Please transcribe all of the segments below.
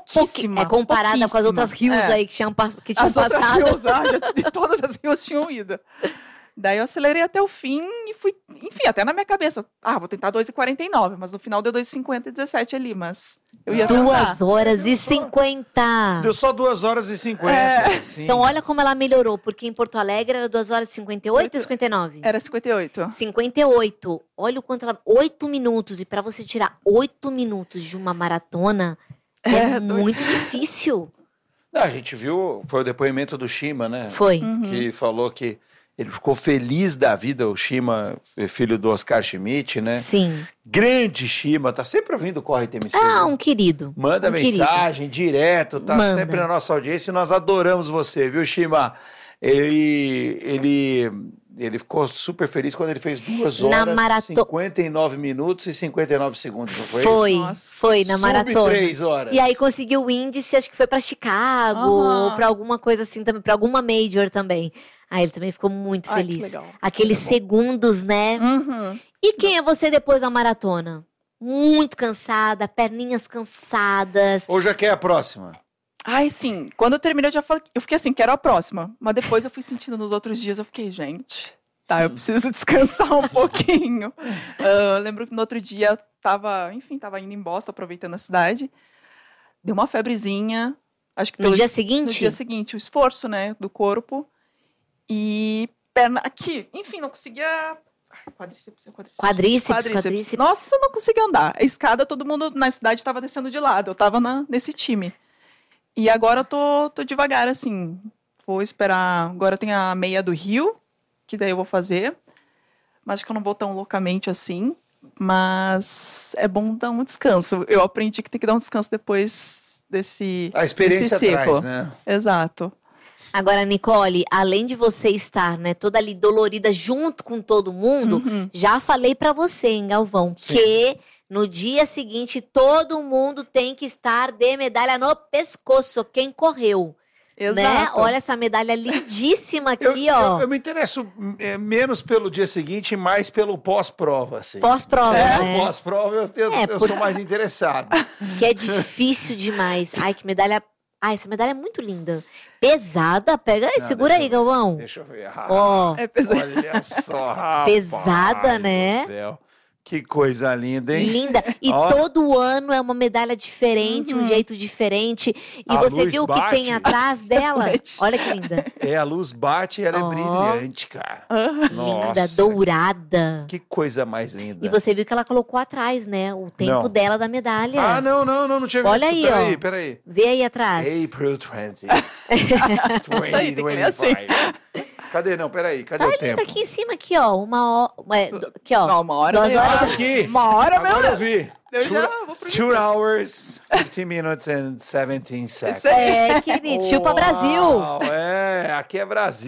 pouquíssima. Comparada com as outras rios aí que tinham as passado. Outras rios, todas as rios tinham ido. Daí eu acelerei até o fim e fui, enfim, até na minha cabeça. Vou tentar 2h49, mas no final deu 2h50 e 17 ali, mas eu ia 2h50. Deu só 2h50. Assim. Então olha como ela melhorou, porque em Porto Alegre era 2h58 ou 59? Era 58. 58. Olha o quanto ela... 8 minutos. E pra você tirar 8 minutos de uma maratona é muito difícil. Não, a gente viu, foi o depoimento do Shima, né? Foi. Que falou que ele ficou feliz da vida, o Shima, filho do Oscar Schmidt, né? Sim. Grande Shima, tá sempre ouvindo o Corre TMC. Um querido. Manda mensagem direto, tá sempre na nossa audiência e nós adoramos você, viu, Shima? Ele ficou super feliz quando ele fez 2h, 59 minutos e 59 segundos, não foi isso? Foi na maratona. 3 horas. E aí conseguiu o índice, acho que foi pra Chicago, ou pra alguma coisa assim também, pra alguma major também. Aí ele também ficou muito feliz. Que legal. Aqueles segundos, né? E quem é você depois da maratona? Muito cansada, perninhas cansadas. Ou já quer a próxima? Sim. Quando eu terminei, eu fiquei assim, quero a próxima. Mas depois eu fui sentindo nos outros dias, eu fiquei, gente, eu preciso descansar um pouquinho. Eu lembro que no outro dia, tava indo em Boston, aproveitando a cidade. Deu uma febrezinha. Acho que no dia seguinte? No dia seguinte, o esforço, né, do corpo. E perna aqui. Enfim, não conseguia... Quadríceps. Nossa, eu não conseguia andar. A escada, todo mundo na cidade estava descendo de lado. Eu tava nesse time. E agora eu tô devagar, assim. Vou esperar. Agora tem a meia do Rio, que daí eu vou fazer. Mas acho que eu não vou tão loucamente assim. Mas é bom dar um descanso. Eu aprendi que tem que dar um descanso depois desse a experiência desse ciclo. Traz, né? Exato. Agora, Nicole, além de você estar, né, toda ali dolorida junto com todo mundo, já falei pra você, hein, Galvão, que no dia seguinte todo mundo tem que estar de medalha no pescoço, quem correu. Exato. Né? Olha essa medalha lindíssima aqui, ó. Eu me interesso menos pelo dia seguinte e mais pelo pós-prova, assim. Pós-prova, né? Pós-prova eu sou mais interessado. Que é difícil demais. Ai, que medalha... essa medalha é muito linda. Pesada, pega aí, segura aí, Galvão. Deixa eu ver. É pesada. Olha só, rapaz. Pesada, né? Do céu. Que coisa linda, hein? Linda. E todo ano é uma medalha diferente, um jeito diferente. E A você luz viu o que bate. tem atrás dela? Olha que linda. A luz bate e ela é brilhante, cara. Nossa. Linda, dourada. Que coisa mais linda. E você viu que ela colocou atrás, né? O tempo dela da medalha. Não tinha visto. Olha aí, Peraí. Vê aí atrás. April 20. Isso aí, tem que ler assim. Cadê? Não, peraí. Cadê Tá o ali, tempo? tá aqui em cima, aqui, ó. Aqui, ó. Não, uma hora. 2 horas. Aqui. Uma hora, meu Agora eu Deus. vi. Eu já vou pro 2 hours, 15 minutes and 17 seconds. Querido, chupa Brasil. Aqui é Brasil.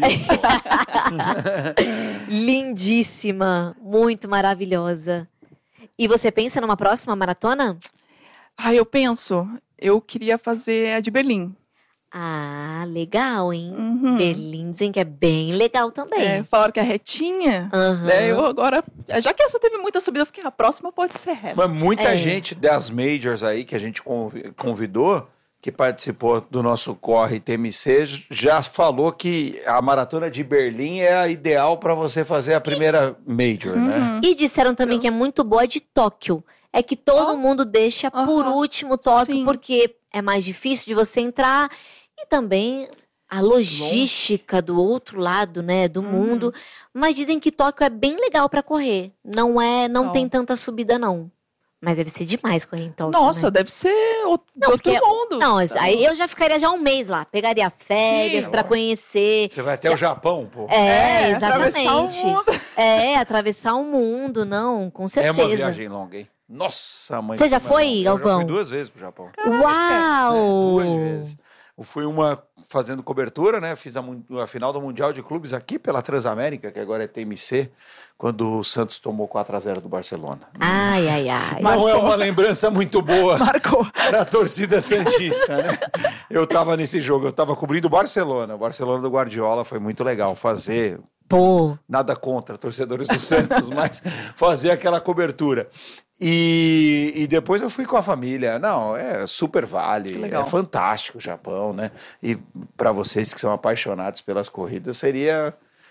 Lindíssima, muito maravilhosa. E você pensa numa próxima maratona? Eu penso. Eu queria fazer a de Berlim. Legal, hein? Berlim dizem que é bem legal também. Falaram que é retinha. Eu agora, já que essa teve muita subida, eu fiquei, a próxima pode ser reta. Mas muita gente das majors aí que a gente convidou, que participou do nosso Corre TMC, já falou que a maratona de Berlim é a ideal para você fazer a primeira major, né? E disseram também que é muito boa a de Tóquio. É que todo mundo deixa por último Tóquio, porque é mais difícil de você entrar. E também a logística do outro lado, né, do mundo. Mas dizem que Tóquio é bem legal pra correr. Não tem tanta subida, não. Mas deve ser demais correr em Tóquio, Nossa, né? deve ser outro mundo. Não, aí eu já ficaria já um mês lá. Pegaria férias pra conhecer. Você vai até o Japão, pô. Exatamente. Atravessar o mundo. Atravessar o mundo, não, com certeza. É uma viagem longa, hein? Nossa, mãe. Você já foi, Galvão? Eu já fui 2 vezes pro Japão. Uau! 2 vezes. Eu fui uma fazendo cobertura, né? Fiz a final do Mundial de Clubes aqui pela Transamérica, que agora é TMC, quando o Santos tomou 4-0 do Barcelona. Ai. Não é uma lembrança muito boa. Marcou. Pra torcida santista, né? Eu tava nesse jogo, eu tava cobrindo o Barcelona do Guardiola, foi muito legal fazer. Pô. Nada contra torcedores do Santos, mas fazer aquela cobertura. E depois eu fui com a família. Não, é super vale, é fantástico o Japão, né? E para vocês que são apaixonados pelas corridas, seria...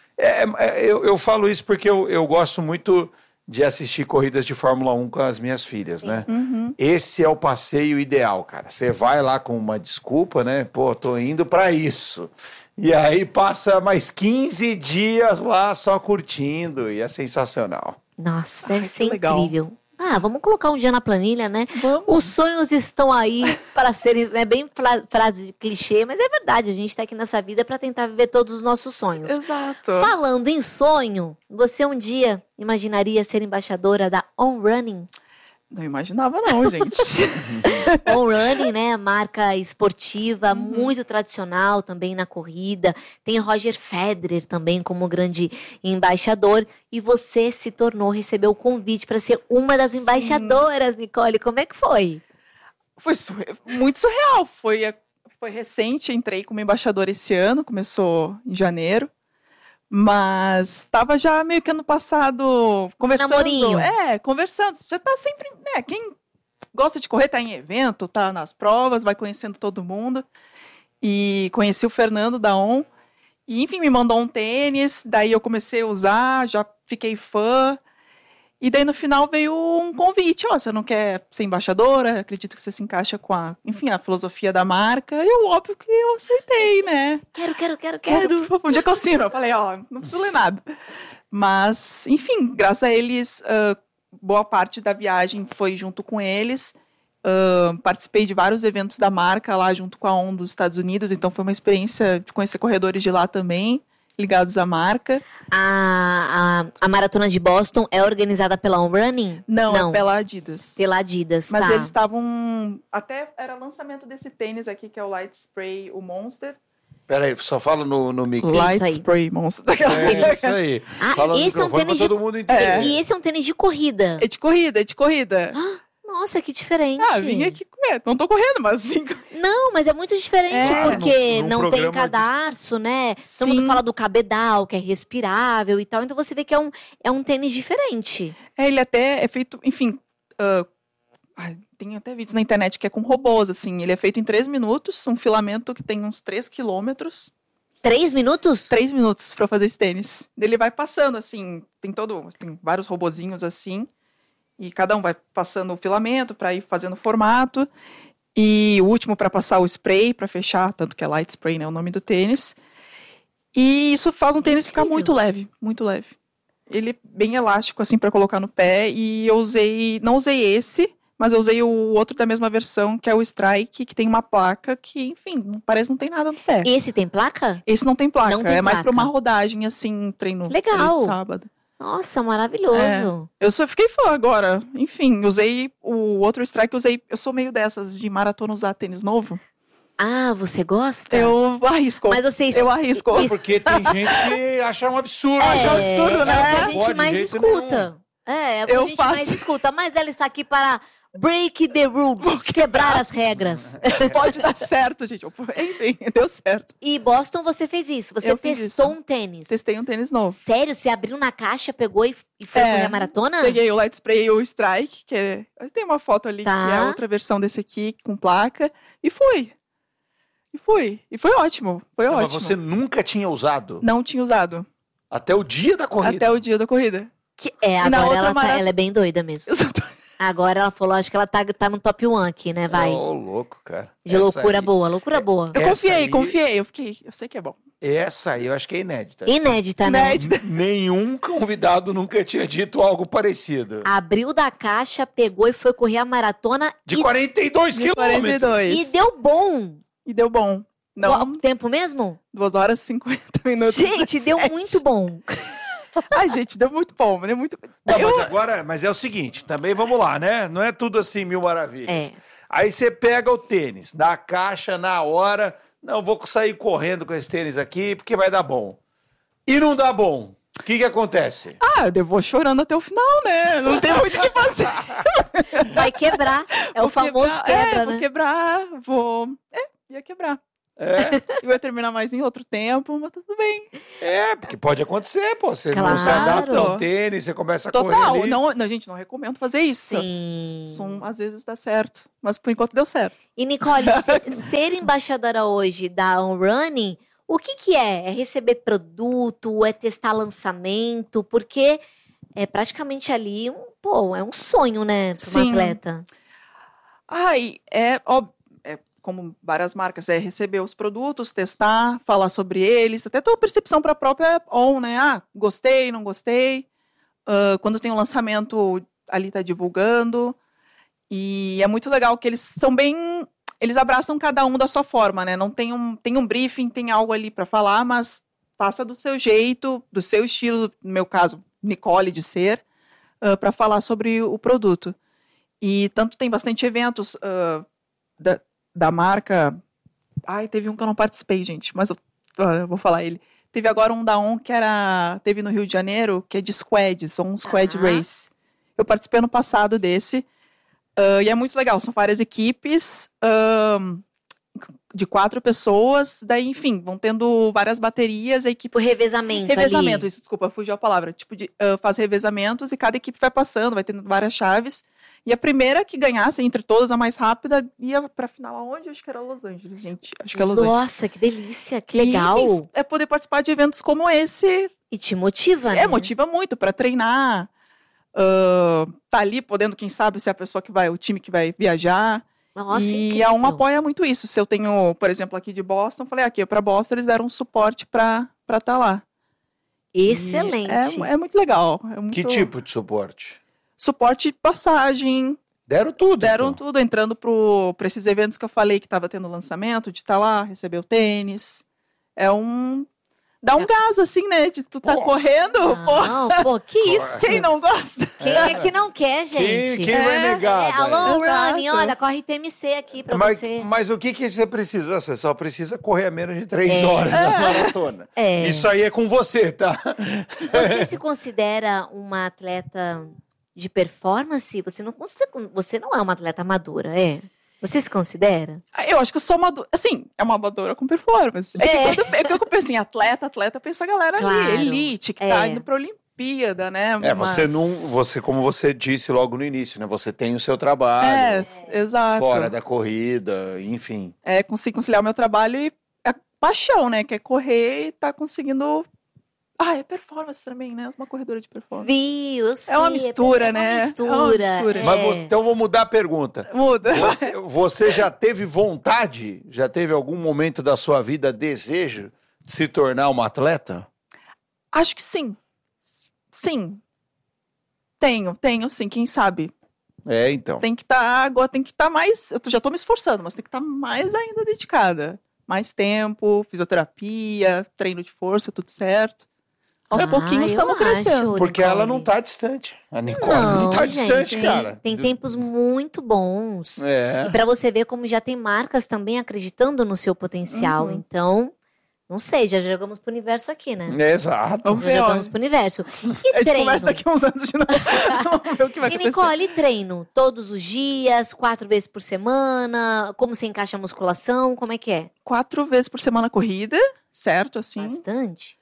eu falo isso porque eu gosto muito de assistir corridas de Fórmula 1 com as minhas filhas, né? Uhum. Esse é o passeio ideal, cara. Você vai lá com uma desculpa, né? Pô, tô indo para isso. E aí passa mais 15 dias lá só curtindo e é sensacional. Nossa, deve ser incrível. Vamos colocar um dia na planilha, né? Vamos. Os sonhos estão aí para serem, é bem frase de clichê, mas é verdade, a gente tá aqui nessa vida para tentar viver todos os nossos sonhos. Exato. Falando em sonho, você um dia imaginaria ser embaixadora da On Running? Não imaginava não, gente. On Running, né? Marca esportiva, muito tradicional também na corrida. Tem Roger Federer também como grande embaixador. E você recebeu o convite para ser uma das embaixadoras, Nicole. Como é que foi? Foi muito surreal. Foi recente, entrei como embaixadora esse ano, começou em janeiro. Mas estava já meio que ano passado conversando. Namorinho. Conversando. Você tá sempre, né? Quem gosta de correr tá em evento, tá nas provas, vai conhecendo todo mundo. E conheci o Fernando da On. E, enfim, me mandou um tênis. Daí eu comecei a usar, já fiquei fã. E daí no final veio um convite. Você não quer ser embaixadora? Acredito que você se encaixa com a filosofia da marca. E eu, óbvio que eu aceitei, né? Quero. Um dia que eu assino. Eu falei, não preciso ler nada. Mas, enfim, graças a eles, boa parte da viagem foi junto com eles. Participei de vários eventos da marca lá junto com a ON dos Estados Unidos. Então foi uma experiência de conhecer corredores de lá também, ligados à marca. A maratona de Boston é organizada pela On Running? Não, é pela Adidas. Pela Adidas, mas eles estavam... Até era lançamento desse tênis aqui, que é o Light Spray, o Monster. Peraí, só fala no mic. Light Spray Monster. É isso aí. Fala esse é um tênis todo mundo entender. E esse é um tênis de corrida? É de corrida. Nossa, que diferente. Vim aqui correr. Não tô correndo, mas vim correr. Não, mas é muito diferente, porque num não tem cadarço, né? Todo mundo fala do cabedal, que é respirável e tal. Então você vê que é um tênis diferente. Ele até é feito, enfim... tem até vídeos na internet que é com robôs, assim. Ele é feito em 3 minutos, um filamento que tem uns 3 quilômetros. 3 minutos? 3 minutos pra fazer esse tênis. Ele vai passando, assim, tem vários robozinhos, assim, e cada um vai passando o filamento pra ir fazendo o formato, e o último pra passar o spray, pra fechar, tanto que é Light Spray, né, o nome do tênis. E isso faz um tênis ficar muito leve, muito leve. Ele é bem elástico, assim, pra colocar no pé, e eu não usei esse, mas eu usei o outro da mesma versão, que é o Strike, que tem uma placa que, enfim, parece que não tem nada no pé. Esse tem placa? Esse não tem placa. Não tem mais placa. pra uma rodagem, assim, treino Legal. de sábado. Nossa, maravilhoso. Eu só fiquei fã agora. Enfim, usei o outro Strike, eu sou meio dessas de maratona usar tênis novo. Você gosta? Eu arrisco. Mas vocês... Eu arrisco. Porque tem gente que acha um absurdo. É um absurdo, né? É o que a gente mais escuta. É o que a gente mais escuta. Mas ela está aqui para break the rules, quebrar as regras. Pode dar certo, gente. Enfim, deu certo. E Boston, você fez isso? Você testou um tênis? Testei um tênis novo. Sério? Você abriu na caixa, pegou e foi correr a maratona? Peguei o Light Spray e o Strike, que é... Tem uma foto ali, que é outra versão desse aqui, com placa. E fui. E foi ótimo. Foi ótimo. Mas você nunca tinha usado? Não tinha usado. Até o dia da corrida? Até o dia da corrida. Agora ela é bem doida mesmo. Exatamente. Agora ela falou, acho que ela tá no top 1 aqui, né? Vai. Louco, cara. De loucura boa. Eu confiei. Eu sei que é bom. Essa aí eu acho que é inédita. Inédita, né? Nenhum convidado nunca tinha dito algo parecido. Abriu da caixa, pegou e foi correr a maratona. De 42 quilômetros. E deu bom. Não. Qual tempo mesmo? 2 horas e 50 minutos. Gente, deu muito bom. Ai, gente, deu muito bom. Não, mas é o seguinte, também vamos lá, né? Não é tudo assim mil maravilhas. Aí você pega o tênis, dá a caixa na hora. Não, vou sair correndo com esse tênis aqui porque vai dar bom. E não dá bom. O que acontece? Eu vou chorando até o final, né? Não tem muito o que fazer. Vai quebrar. É o famoso quebra, né? Vou quebrar, ia quebrar. Eu ia terminar mais em outro tempo, mas tudo bem. Porque pode acontecer, pô. Você Claro. não se adapta ao tênis, você começa a correr ali. Não, gente, não recomendo fazer isso. Sim. Às vezes dá certo, mas por enquanto deu certo. E Nicole, ser embaixadora hoje da On Running, o que é? É receber produto? É testar lançamento? Porque é praticamente ali é um sonho, né, para uma atleta. Como várias marcas, receber os produtos, testar, falar sobre eles, até tua percepção para a própria ON, né? Gostei, não gostei. Quando tem um lançamento, ali tá divulgando. E é muito legal que eles são bem... Eles abraçam cada um da sua forma, né? Não tem um briefing, tem algo ali para falar, mas faça do seu jeito, do seu estilo, no meu caso, Nicole de ser, para falar sobre o produto. E tanto tem bastante eventos da marca. Teve um que eu não participei, gente, mas eu vou falar ele. Teve agora um da ON que teve no Rio de Janeiro, que é de squads, um squad race. Eu participei ano passado desse, e é muito legal, são várias equipes de 4 pessoas, daí, enfim, vão tendo várias baterias, a equipe... Por revezamento ali. Isso, desculpa, fugiu a palavra. Faz revezamentos e cada equipe vai passando, vai tendo várias chaves. E a primeira que ganhasse, entre todas, a mais rápida, ia pra final aonde? Acho que era Los Angeles, gente. Acho que é Los Angeles. Nossa, que delícia, que legal. E, é poder participar de eventos como esse. E te motiva, né? Motiva muito pra treinar. Tá ali podendo, quem sabe, ser a pessoa o time que vai viajar. Nossa, e incrível. a ON apoia muito isso. Se eu tenho, por exemplo, aqui de Boston, falei, aqui pra Boston, eles deram um suporte pra estar lá. Excelente. É muito legal. Que tipo de suporte? Suporte de passagem. Deram tudo. Deram tudo, entrando pra esses eventos que eu falei que tava tendo lançamento, de estar lá, receber o tênis. Dá um gás, assim, né? De tu tá correndo. Que isso? Quem não gosta? Quem é que não quer, gente? Quem vai negar? Alô, Running, olha, corre TMC aqui pra você. Mas o que você precisa? Você só precisa correr a menos de 3 horas na maratona. Isso aí é com você, tá? Você se considera uma atleta de performance? Você não é uma atleta amadora, Você se considera? Eu acho que eu sou amadora. Assim, é uma amadora com performance. Quando eu penso em atleta, eu penso a galera ali, elite, que tá indo pra Olimpíada, né? Você, como você disse logo no início, né? Você tem o seu trabalho. Exato. Fora da corrida, enfim. Consigo conciliar o meu trabalho e a paixão, né? Que é correr e tá conseguindo... é performance também, né? Uma corredora de performance. Viu, sim. É uma mistura, né? É uma mistura. Mas então vou mudar a pergunta. Muda. Você já teve vontade? Já teve algum momento da sua vida desejo de se tornar uma atleta? Acho que sim. Sim. Tenho sim, quem sabe? Então. Tem que estar mais... Eu já tô me esforçando, mas tem que estar mais ainda dedicada. Mais tempo, fisioterapia, treino de força, tudo certo. Aos pouquinhos estamos crescendo. Porque Nicole. ela não tá distante. A Nicole não tá distante, cara. Tem tempos muito bons. E pra você ver como já tem marcas também acreditando no seu potencial. Então, não sei, já jogamos pro universo aqui, né? Exato. Vamos ver, jogamos pro universo. E a gente treino? conversa daqui a uns anos de novo. Vamos ver o que vai acontecer. Nicole, treino? Todos os dias, 4 vezes por semana? Como você encaixa a musculação? Como é que é? 4 vezes por semana corrida, certo, assim. Bastante?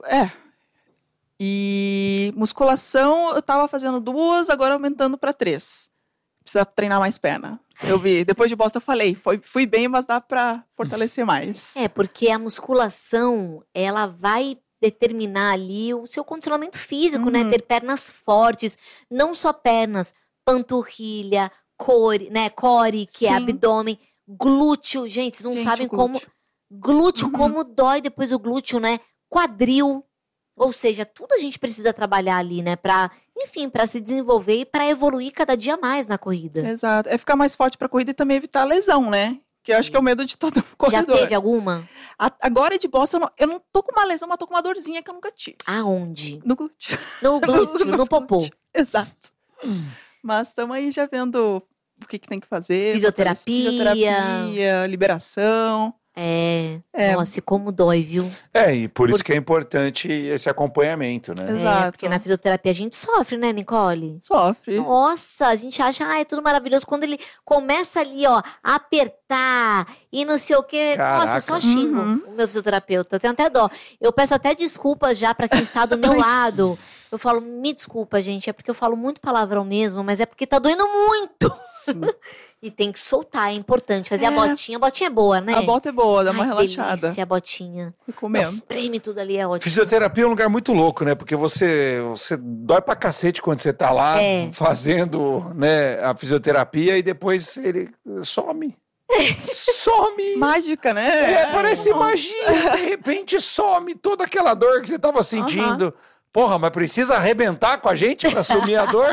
E musculação, eu tava fazendo 2, agora aumentando pra 3. Precisa treinar mais perna. Eu vi, depois de Boston eu falei, fui bem, mas dá pra fortalecer mais. Porque a musculação, ela vai determinar ali o seu condicionamento físico, né? Ter pernas fortes, não só pernas, panturrilha, core, que é abdômen, glúteo. Gente, vocês não sabem como... Glúteo, como dói depois o glúteo, né? Quadril. Ou seja, tudo a gente precisa trabalhar ali, né? Pra se desenvolver e pra evoluir cada dia mais na corrida. Exato. É ficar mais forte pra corrida e também evitar lesão, né? Que eu acho que é o medo de todo corredor. Já teve alguma? Agora de Boston, eu não tô com uma lesão, mas tô com uma dorzinha que eu nunca tive. Aonde? No glúteo. No glúteo, no popô. Exato. Mas estamos aí já vendo o que tem que fazer. Fisioterapia, liberação. Nossa, e como dói, viu? E por isso que é importante esse acompanhamento, né? Exato. Porque na fisioterapia a gente sofre, né, Nicole? Sofre. Nossa, a gente acha, é tudo maravilhoso. Quando ele começa ali, ó, a apertar e não sei o quê. Caraca. Nossa, eu só xingo o meu fisioterapeuta. Eu tenho até dó. Eu peço até desculpas já pra quem está do meu lado. Eu falo, me desculpa, gente, é porque eu falo muito palavrão mesmo, mas é porque tá doendo muito. Sim. E tem que soltar, é importante. Fazer a botinha. A botinha é boa, né? A bota é boa, dá uma relaxada. Delícia, a botinha. Ficou mesmo. Espreme tudo ali, é ótimo. Fisioterapia é um lugar muito louco, né? Porque você dói pra cacete quando você tá lá fazendo, né, a fisioterapia e depois ele some. Some. Mágica, né? Parece magia. De repente some toda aquela dor que você tava sentindo. Porra, mas precisa arrebentar com a gente pra sumir a dor?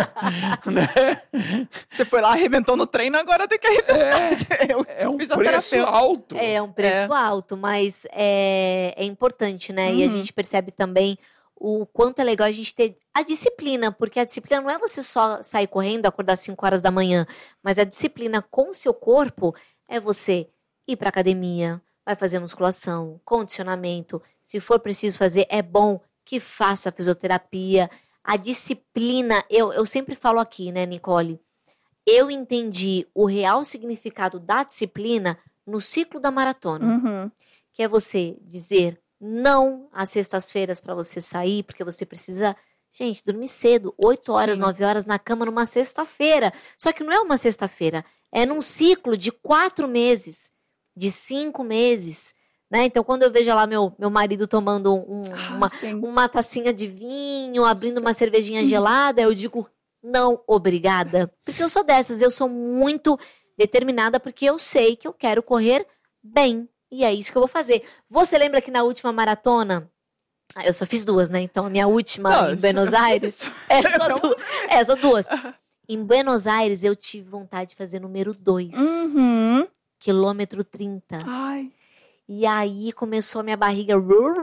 Né? Você foi lá, arrebentou no treino, agora tem que arrebentar. É um preço alto. É um preço alto, mas é importante, né? E a gente percebe também o quanto é legal a gente ter a disciplina, porque a disciplina não é você só sair correndo, acordar às 5 horas da manhã, mas a disciplina com o seu corpo é você ir pra academia, vai fazer musculação, condicionamento, se for preciso fazer, é bom que faça fisioterapia. A disciplina, eu sempre falo aqui, né, Nicole? Eu entendi o real significado da disciplina no ciclo da maratona. Que é você dizer não às sextas-feiras para você sair, porque você precisa, gente, dormir cedo, 8 horas, 9 horas na cama numa sexta-feira. Só que não é uma sexta-feira, é num ciclo de 4 meses, de 5 meses. Né? Então, quando eu vejo lá meu marido tomando uma tacinha de vinho, abrindo uma cervejinha gelada, eu digo, não, obrigada. Porque eu sou dessas, eu sou muito determinada, porque eu sei que eu quero correr bem. E é isso que eu vou fazer. Você lembra que na última maratona, eu só fiz 2, né? Então, a minha última em Buenos Aires, só 2. Em Buenos Aires, eu tive vontade de fazer número 2. Quilômetro 30. Ai. E aí começou a minha barriga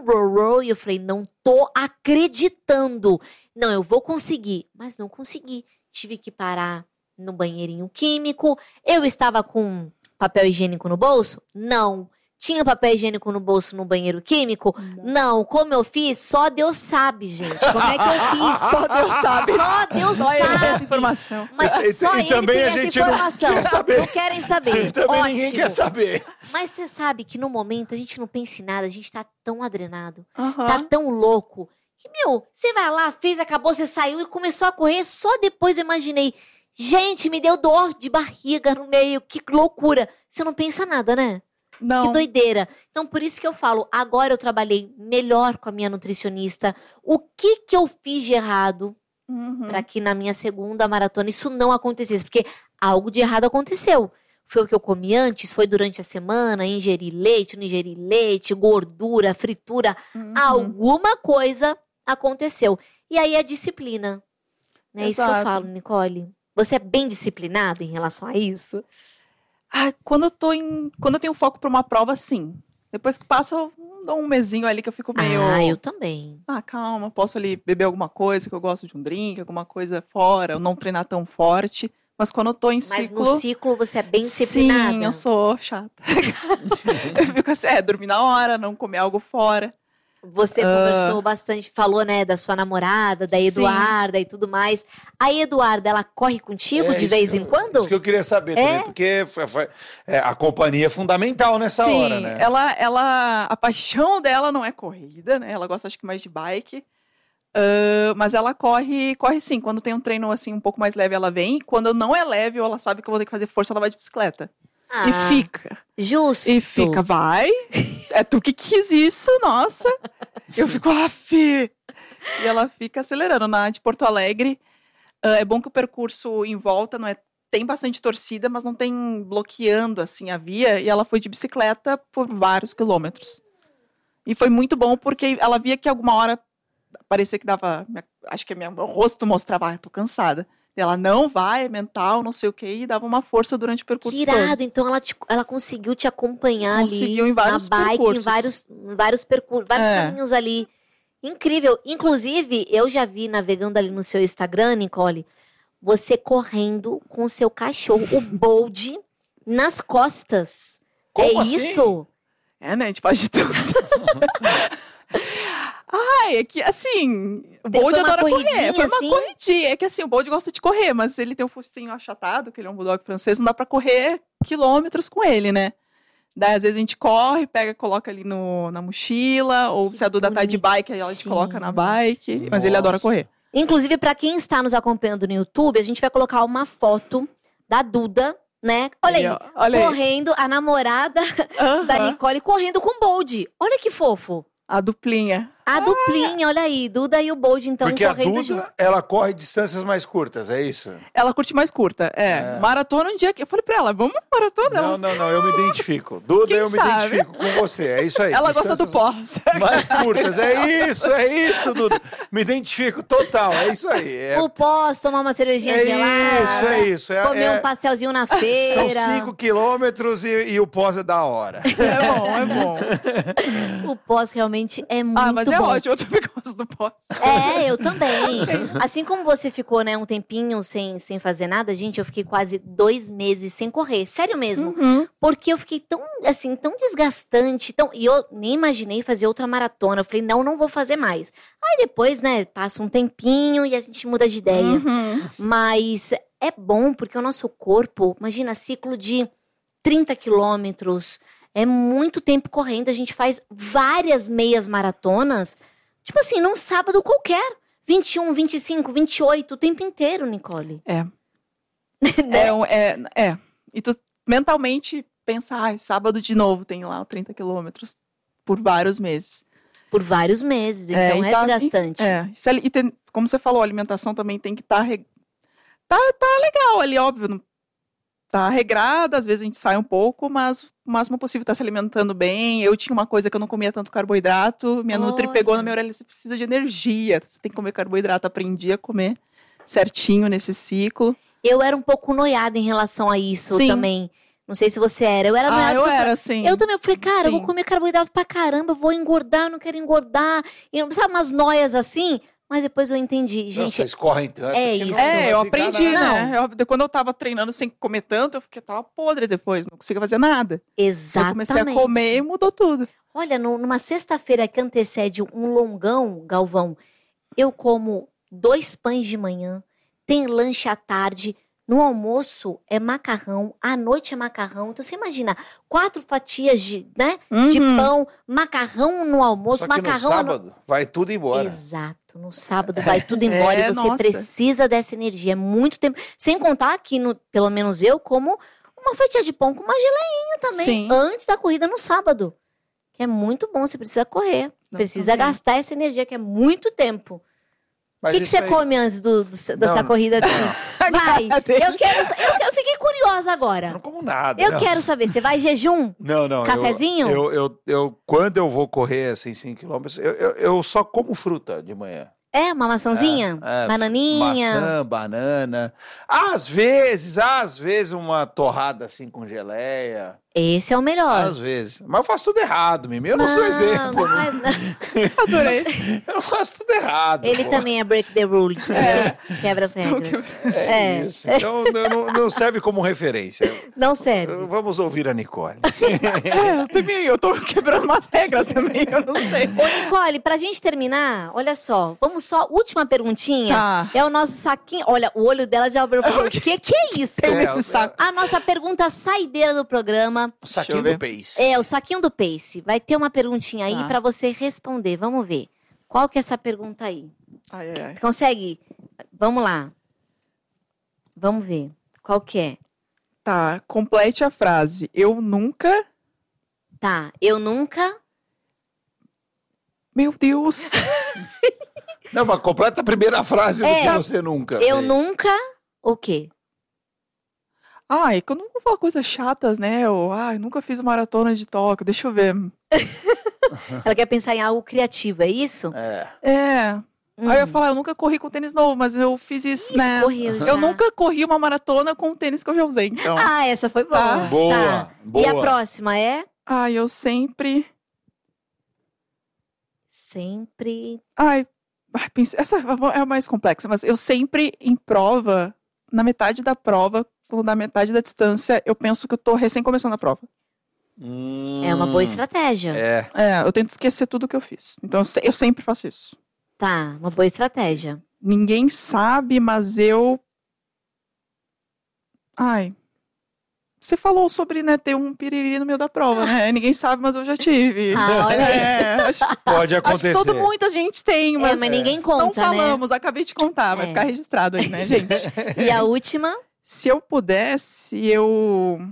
e eu falei, não tô acreditando. Não, eu vou conseguir. Mas não consegui. Tive que parar no banheirinho químico. Eu estava com papel higiênico no bolso? Não. Tinha papel higiênico no bolso no banheiro químico? Não. Como eu fiz? Só Deus sabe, gente. Como é que eu fiz? Só Deus sabe. Só Deus Só ele tem essa sabe. informação. Mas só ele também tem a essa gente não informação. quer saber. Não querem saber. Também Ótimo. ninguém quer saber. Mas você sabe que no momento a gente não pensa em nada, a gente tá tão adrenado, tá tão louco, que, você vai lá, fez, acabou, você saiu e começou a correr, só depois eu imaginei, gente, me deu dor de barriga no meio, que loucura. Você não pensa nada, né? Não. Que doideira. Então, por isso que eu falo, agora eu trabalhei melhor com a minha nutricionista, o que eu fiz de errado para que na minha segunda maratona isso não acontecesse, porque algo de errado aconteceu. Foi o que eu comi antes, foi durante a semana, ingeri leite, não ingeri leite, gordura, fritura, alguma coisa aconteceu. E aí a disciplina. É isso que eu falo, Nicole. Você é bem disciplinada em relação a isso? Quando eu tenho foco para uma prova, sim. Depois que passa, eu dou um mesinho ali que eu fico meio... eu também. Calma, posso ali beber alguma coisa, que eu gosto de um drink, alguma coisa fora, eu não treinar tão forte. Mas quando eu tô em ciclo... Mas no ciclo você é bem disciplinada? Sim, eu sou chata. Eu fico assim, dormir na hora, não comer algo fora. Você conversou bastante, falou, né, da sua namorada, da Eduarda e tudo mais. A Eduarda, ela corre contigo de vez em quando? Isso que eu queria saber também, porque a companhia é fundamental nessa hora, né? A paixão dela não é corrida, né? Ela gosta, acho que mais de bike. Mas ela corre sim. Quando tem um treino assim um pouco mais leve, ela vem. Quando não é leve ou ela sabe que eu vou ter que fazer força, ela vai de bicicleta. E fica. Justo. E fica, vai. É tu que quis isso, nossa. Eu fico, E ela fica acelerando. Na de Porto Alegre, é bom que o percurso em volta não é... Tem bastante torcida, mas não tem bloqueando assim a via. E ela foi de bicicleta por vários quilômetros. E foi muito bom porque ela via que alguma hora parecia que dava... Acho que meu rosto mostrava, tô cansada. Ela não vai, é mental, não sei o quê, e dava uma força durante o percurso todo. Irado, então ela conseguiu te acompanhar Conseguiu ali em vários na bike, percursos. em vários percursos, vários caminhos ali. Incrível. Inclusive, eu já vi navegando ali no seu Instagram, Nicole, você correndo com o seu cachorro, o Bold, nas costas. Como é assim? isso? É, né? A gente faz de tudo. Ai, é que assim, o Bold adora correr. Foi uma corridinha. É que assim, o Bold gosta de correr, mas ele tem um focinho achatado, que ele é um bulldog francês, não dá pra correr quilômetros com ele, né? Daí, às vezes, a gente corre, pega, coloca ali na mochila, ou se a Duda tá de bike, aí a gente coloca na bike. Nossa. Mas ele adora correr. Inclusive, pra quem está nos acompanhando no YouTube, a gente vai colocar uma foto da Duda, né? Olha aí, correndo, a namorada da Nicole correndo com o Bold. Olha que fofo. A duplinha. A duplinha, olha aí. Duda e o Bold, então, porque correndo a Duda, ela corre distâncias mais curtas, é isso? Ela curte mais curta, Maratona um dia que... Eu falei pra ela, vamos maratona? Não, eu me identifico. Duda, quem eu sabe? Me identifico com você, é isso aí. Ela gosta do pós. Mais curtas, é isso, Duda. Me identifico, total, é isso aí. O pós, tomar uma cervejinha gelada. É isso. Comer um pastelzinho na feira. São 5 quilômetros e o pós é da hora. É bom. O pós realmente é muito bom. Mas é ótimo, eu também gosto do pós. Eu também. Assim como você ficou, né, um tempinho sem fazer nada, gente, eu fiquei quase 2 meses sem correr. Sério mesmo. Porque eu fiquei tão desgastante. E eu nem imaginei fazer outra maratona. Eu falei, não vou fazer mais. Aí depois, né, passa um tempinho e a gente muda de ideia. Mas é bom porque o nosso corpo, imagina, ciclo de 30 quilômetros... É muito tempo correndo, a gente faz várias meias maratonas, tipo assim, num sábado qualquer. 21, 25, 28, o tempo inteiro, Nicole. E tu mentalmente pensa, sábado de novo tem lá 30 quilômetros por vários meses. Por vários meses, então é desgastante. E tem, como você falou, a alimentação também tem que estar... Tá legal ali, óbvio, não tá regrada, às vezes a gente sai um pouco, mas o máximo possível tá se alimentando bem. Eu tinha uma coisa que eu não comia tanto carboidrato, minha Nutri pegou na minha orelha, você precisa de energia, você tem que comer carboidrato, aprendi a comer certinho nesse ciclo. Eu era um pouco noiada em relação a isso também. Não sei se você era. Eu era noiada. Eu era, sim. Eu também, eu falei, cara, eu vou comer carboidrato pra caramba, eu vou engordar, eu não quero engordar. E sabe, umas noias assim... Mas depois eu entendi, gente. Vocês correm tanto. Eu aprendi, né? Quando eu tava treinando sem comer tanto, eu tava podre depois, não conseguia fazer nada. Exatamente. Eu comecei a comer e mudou tudo. Olha, numa sexta-feira que antecede um longão, Galvão, eu como 2 pães de manhã, tem lanche à tarde, no almoço é macarrão, à noite é macarrão. Então você imagina, 4 fatias de pão, macarrão no almoço, só que macarrão no sábado vai tudo embora. Exato. No sábado vai tudo embora e você precisa dessa energia. É muito tempo. Sem contar que, pelo menos eu, como uma fatia de pão com uma geleinha também. Antes da corrida no sábado. Que é muito bom, você precisa correr. Precisa gastar essa energia, que é muito tempo. O que você come antes dessa corrida? Vai, eu fiquei curiosa agora. Eu não como nada. Eu quero saber, você vai em jejum? Não. Cafezinho? Eu quando eu vou correr assim 5 quilômetros, eu só como fruta de manhã. Uma maçãzinha? Bananinha? Maçã, banana. Às vezes uma torrada assim com geleia. Esse é o melhor. Às vezes. Mas eu faço tudo errado, Mimi. Eu não sou exemplo. Adorei. Eu faço tudo errado. Ele também é break the rules. Quebra as regras. Isso. Então não serve como referência. Não serve. Vamos ouvir a Nicole. Eu tô quebrando umas regras também, eu não sei. Ô, Nicole, pra gente terminar, olha só. Vamos só, última perguntinha. É o nosso saquinho. Olha, o olho dela já abriu e falou, o que é isso? Tem nesse saco. A nossa pergunta saideira do programa. O saquinho do Pace. O saquinho do Pace. Vai ter uma perguntinha aí pra você responder. Vamos ver. Qual que é essa pergunta aí? Ai. Consegue? Vamos lá. Vamos ver. Qual que é? Tá, complete a frase. Eu nunca... Eu nunca... Meu Deus. Não, mas completa a primeira frase do que você nunca fez. Eu nunca... O quê? É que eu não vou falar coisas chatas, né? Eu nunca fiz maratona de Tóquio, deixa eu ver. Ela quer pensar em algo criativo, é isso? Aí eu ia falar, eu nunca corri com tênis novo, mas eu fiz isso, né? Eu nunca corri uma maratona com o tênis que eu já usei, então. Essa foi boa. Boa. E a próxima é? Eu sempre... Essa é a mais complexa, mas eu sempre em prova, na metade da prova, ou na metade da distância, eu penso que eu tô recém começando a prova. É É uma boa estratégia. Eu tento esquecer tudo que eu fiz. Então eu sempre faço isso. Tá, uma boa estratégia. Ninguém sabe, mas eu... Você falou sobre, né, ter um piriri no meio da prova, né? Ninguém sabe, mas eu já tive. Olha aí. Pode acontecer. Acho que muita gente tem, mas ninguém conta, não falamos. Acabei de contar, vai ficar registrado aí, né, gente? E a última? Se eu pudesse, eu...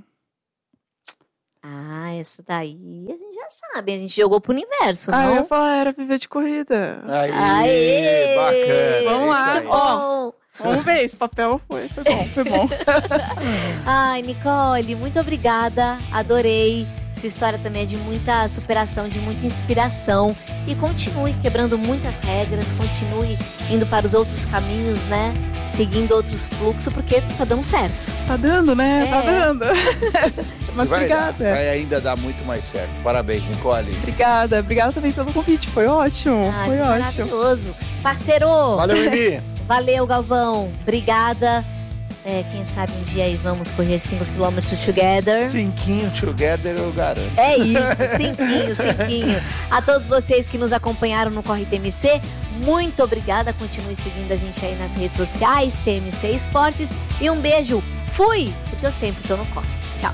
Essa daí a gente já sabe. A gente jogou pro universo, não? Eu ia falar, era viver de corrida. Aê, bacana. Vamos lá. Ó, vamos ver, esse papel foi bom. Ai, Nicole, muito obrigada. Adorei. Sua história também é de muita superação, de muita inspiração. E continue quebrando muitas regras, continue indo para os outros caminhos, né? Seguindo outros fluxos, porque tá dando certo. Tá dando, né? Tá dando. Mas obrigada. Vai ainda dar muito mais certo. Parabéns, Nicole. Obrigada também pelo convite. Foi ótimo. Foi ótimo. Maravilhoso. Parceiro! Valeu, Mimi. Valeu, Galvão. Obrigada. Quem sabe um dia aí vamos correr 5 km together. 5 together, eu garanto. É isso, 5. A todos vocês que nos acompanharam no Corre TMC, muito obrigada. Continue seguindo a gente aí nas redes sociais, TMC Esportes. E um beijo. Fui! Porque eu sempre tô no corre. Tchau.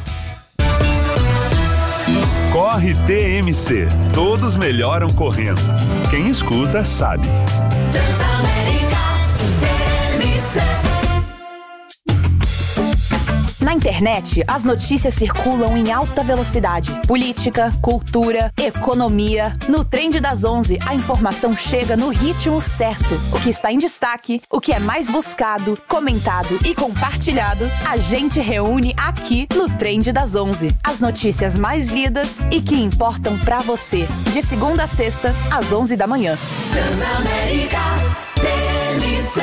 Corre TMC. Todos melhoram correndo. Quem escuta sabe. Na internet, as notícias circulam em alta velocidade. Política, cultura, economia. No Trend das 11, a informação chega no ritmo certo. O que está em destaque, o que é mais buscado, comentado e compartilhado, a gente reúne aqui no Trend das 11. As notícias mais lidas e que importam pra você. De segunda a sexta, às 11 da manhã. Transamérica TMC.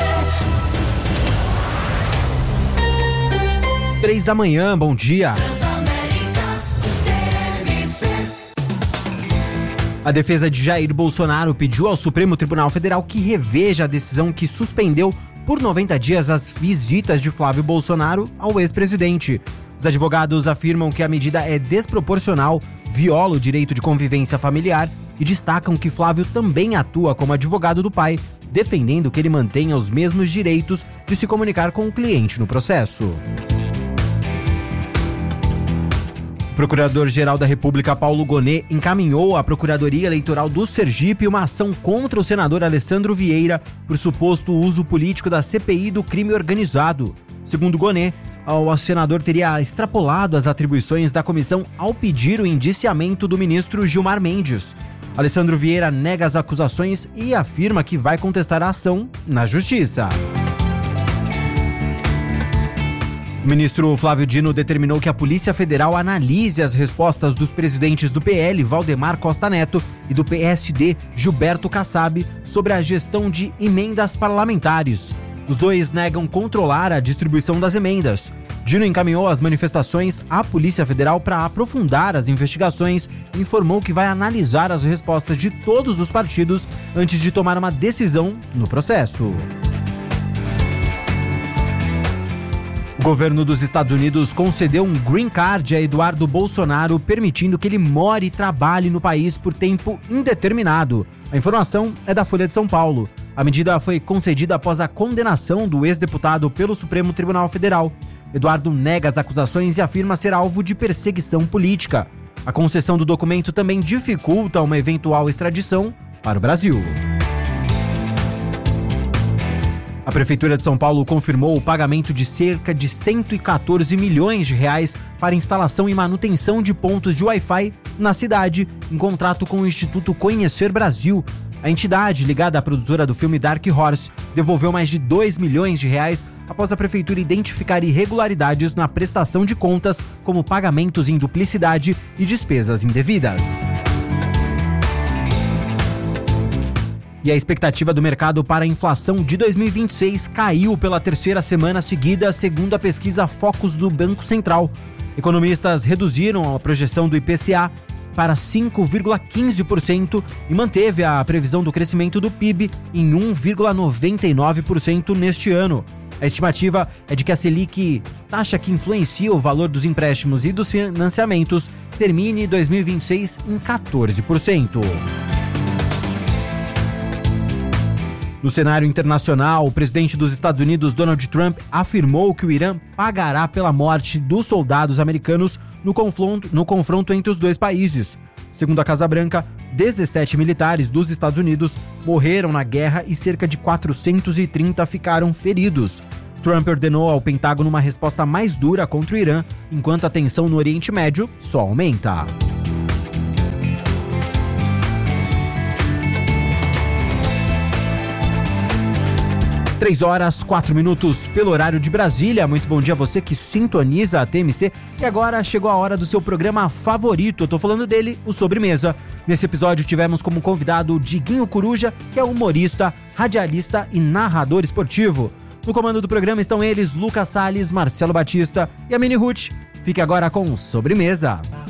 3 da manhã, bom dia. A defesa de Jair Bolsonaro pediu ao Supremo Tribunal Federal que reveja a decisão que suspendeu por 90 dias as visitas de Flávio Bolsonaro ao ex-presidente. Os advogados afirmam que a medida é desproporcional, viola o direito de convivência familiar e destacam que Flávio também atua como advogado do pai, defendendo que ele mantenha os mesmos direitos de se comunicar com o cliente no processo. O Procurador-Geral da República, Paulo Gonet, encaminhou à Procuradoria Eleitoral do Sergipe uma ação contra o senador Alessandro Vieira por suposto uso político da CPI do crime organizado. Segundo Gonet, o senador teria extrapolado as atribuições da comissão ao pedir o indiciamento do ministro Gilmar Mendes. Alessandro Vieira nega as acusações e afirma que vai contestar a ação na Justiça. O ministro Flávio Dino determinou que a Polícia Federal analise as respostas dos presidentes do PL, Valdemar Costa Neto, e do PSD, Gilberto Kassab, sobre a gestão de emendas parlamentares. Os dois negam controlar a distribuição das emendas. Dino encaminhou as manifestações à Polícia Federal para aprofundar as investigações e informou que vai analisar as respostas de todos os partidos antes de tomar uma decisão no processo. O governo dos Estados Unidos concedeu um green card a Eduardo Bolsonaro, permitindo que ele more e trabalhe no país por tempo indeterminado. A informação é da Folha de São Paulo. A medida foi concedida após a condenação do ex-deputado pelo Supremo Tribunal Federal. Eduardo nega as acusações e afirma ser alvo de perseguição política. A concessão do documento também dificulta uma eventual extradição para o Brasil. A Prefeitura de São Paulo confirmou o pagamento de cerca de 114 milhões de reais para instalação e manutenção de pontos de Wi-Fi na cidade, em contrato com o Instituto Conhecer Brasil. A entidade, ligada à produtora do filme Dark Horse, devolveu mais de 2 milhões de reais após a Prefeitura identificar irregularidades na prestação de contas, como pagamentos em duplicidade e despesas indevidas. E a expectativa do mercado para a inflação de 2026 caiu pela terceira semana seguida, segundo a pesquisa Focus do Banco Central. Economistas reduziram a projeção do IPCA para 5,15% e manteve a previsão do crescimento do PIB em 1,99% neste ano. A estimativa é de que a Selic, taxa que influencia o valor dos empréstimos e dos financiamentos, termine 2026 em 14%. No cenário internacional, o presidente dos Estados Unidos, Donald Trump, afirmou que o Irã pagará pela morte dos soldados americanos no confronto entre os dois países. Segundo a Casa Branca, 17 militares dos Estados Unidos morreram na guerra e cerca de 430 ficaram feridos. Trump ordenou ao Pentágono uma resposta mais dura contra o Irã, enquanto a tensão no Oriente Médio só aumenta. Três horas, 4 minutos pelo horário de Brasília. Muito bom dia a você que sintoniza a TMC. E agora chegou a hora do seu programa favorito. Eu tô falando dele, o Sobremesa. Nesse episódio tivemos como convidado o Diguinho Coruja, que é humorista, radialista e narrador esportivo. No comando do programa estão eles, Lucas Salles, Marcelo Batista e a Mini Ruth. Fique agora com Sobremesa.